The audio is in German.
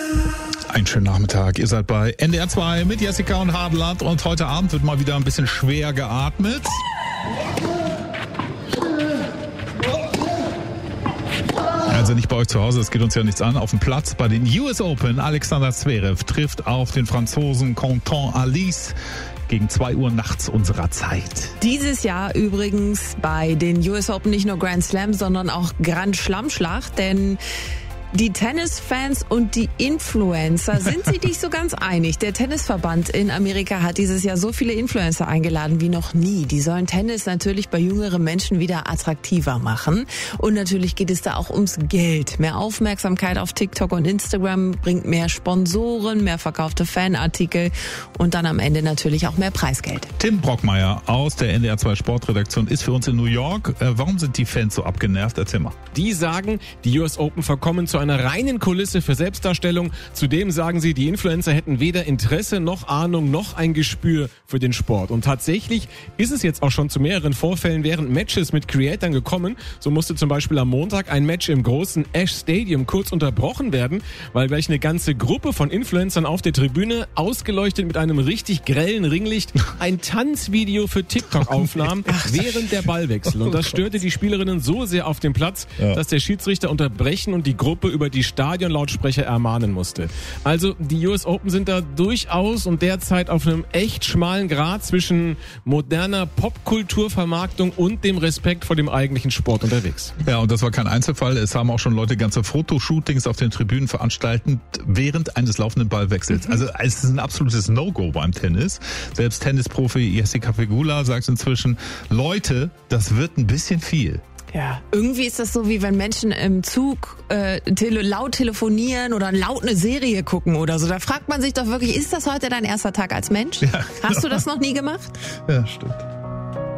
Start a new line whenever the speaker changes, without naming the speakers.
Einen schönen Nachmittag. Ihr seid bei NDR 2 mit Jessica und Hardeland und heute Abend wird mal wieder ein bisschen schwer geatmet. Also nicht bei euch zu Hause, das geht uns ja nichts an. Auf dem Platz bei den US Open. Alexander Zverev trifft auf den Franzosen Quentin Halys gegen 2 Uhr nachts unserer Zeit.
Dieses Jahr übrigens bei den US Open nicht nur Grand Slam, sondern auch Grand Schlammschlacht, denn die Tennisfans und die Influencer sind sich nicht so ganz einig. Der Tennisverband in Amerika hat dieses Jahr so viele Influencer eingeladen wie noch nie. Die sollen Tennis natürlich bei jüngeren Menschen wieder attraktiver machen. Und natürlich geht es da auch ums Geld. Mehr Aufmerksamkeit auf TikTok und Instagram bringt mehr Sponsoren, mehr verkaufte Fanartikel und dann am Ende natürlich auch mehr Preisgeld.
Tim Brockmeier aus der NDR 2 Sportredaktion ist für uns in New York. Warum sind die Fans so abgenervt? Erzähl mal.
Die sagen, die US Open verkommen zu einer reinen Kulisse für Selbstdarstellung. Zudem sagen sie, die Influencer hätten weder Interesse noch Ahnung noch ein Gespür für den Sport. Und tatsächlich ist es jetzt auch schon zu mehreren Vorfällen während Matches mit Creatern gekommen. So musste zum Beispiel am Montag ein Match im großen Ash Stadium kurz unterbrochen werden, weil gleich eine ganze Gruppe von Influencern auf der Tribüne, ausgeleuchtet mit einem richtig grellen Ringlicht, ein Tanzvideo für TikTok aufnahm während der Ballwechsel. Und das störte die Spielerinnen so sehr auf dem Platz, dass der Schiedsrichter unterbrechen und die Gruppe über die Stadionlautsprecher ermahnen musste. Also die US Open sind da durchaus und derzeit auf einem echt schmalen Grat zwischen moderner Popkulturvermarktung und dem Respekt vor dem eigentlichen Sport unterwegs.
Ja, und das war kein Einzelfall. Es haben auch schon Leute ganze Fotoshootings auf den Tribünen veranstaltet während eines laufenden Ballwechsels. Also es ist ein absolutes No-Go beim Tennis. Selbst Tennisprofi Jessica Pegula sagt inzwischen, Leute, das wird ein bisschen viel.
Ja, irgendwie ist das so, wie wenn Menschen im Zug laut telefonieren oder laut eine Serie gucken oder so. Da fragt man sich doch wirklich, ist das heute dein erster Tag als Mensch?
Ja,
Hast du das noch nie gemacht?
Ja, stimmt.